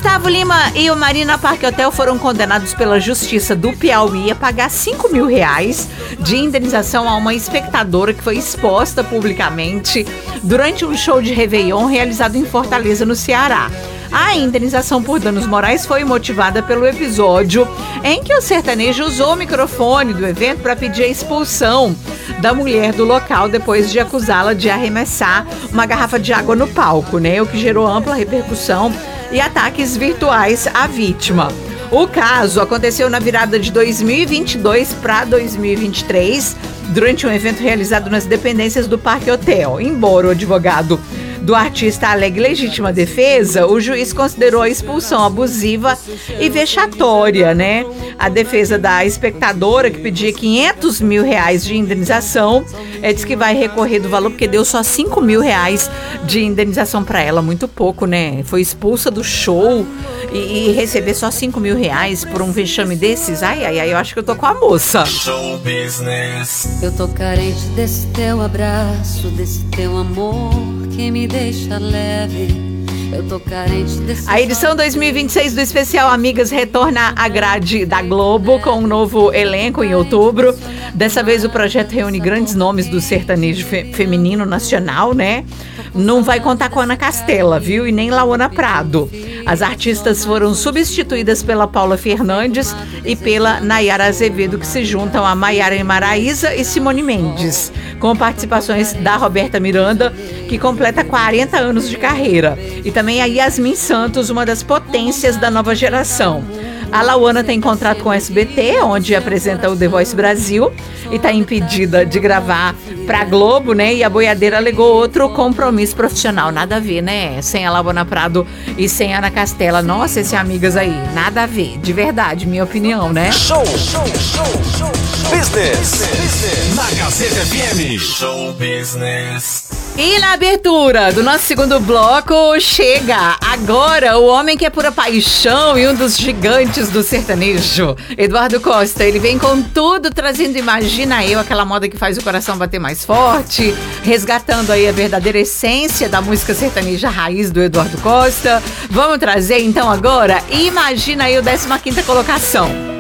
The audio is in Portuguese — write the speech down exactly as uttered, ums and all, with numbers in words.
Gustavo Lima e o Marina Park Hotel foram condenados pela Justiça do Piauí a pagar cinco mil reais de indenização a uma espectadora que foi exposta publicamente durante um show de Réveillon realizado em Fortaleza, no Ceará. A indenização por danos morais foi motivada pelo episódio em que o sertanejo usou o microfone do evento para pedir a expulsão da mulher do local depois de acusá-la de arremessar uma garrafa de água no palco, né? O que gerou ampla repercussão e ataques virtuais à vítima. O caso aconteceu na virada de dois mil e vinte e dois para dois mil e vinte e três, durante um evento realizado nas dependências do Parque Hotel. Embora o advogado do artista alegue legítima defesa, o juiz considerou a expulsão abusiva e vexatória, né? A defesa da espectadora, que pedia quinhentos mil reais de indenização, é, diz que vai recorrer do valor porque deu só cinco mil reais de indenização para ela, muito pouco, né? Foi expulsa do show e, e receber só cinco mil reais por um vexame desses, ai, ai, ai, eu acho que eu tô com a moça. Show business. Eu tô carente desse teu abraço, desse teu amor que me deixa leve. Eu tô carente desse... A edição dois mil e vinte e seis do especial Amigas retorna à grade da Globo com um novo elenco em outubro. Dessa vez o projeto reúne grandes nomes do sertanejo fe- feminino nacional, né? Não vai contar com Ana Castela, viu? E nem Lauana Prado. As artistas foram substituídas pela Paula Fernandes e pela Nayara Azevedo, que se juntam a Maiara Maraíza e Simone Mendes, com participações da Roberta Miranda, que completa quarenta anos de carreira, e também a Yasmin Santos, uma das potências da nova geração. A Lauana tem contrato com o S B T, onde apresenta o The Voice Brasil, e está impedida de gravar pra Globo, né? E a boiadeira alegou outro compromisso profissional. Nada a ver, né? Sem a Lauana Prado e sem a Ana Castela. Nossa, esses amigas aí, nada a ver. De verdade, minha opinião, né? Show, show, show, show, show. Business. Business. Na Gazeta F M. Show business. E na abertura do nosso segundo bloco, chega agora o homem que é pura paixão e um dos gigantes do sertanejo, Eduardo Costa. Ele vem com tudo, trazendo Imagina Eu, aquela moda que faz o coração bater mais forte, resgatando aí a verdadeira essência da música sertaneja raiz do Eduardo Costa. Vamos trazer então agora Imagina Eu, décima quinta colocação.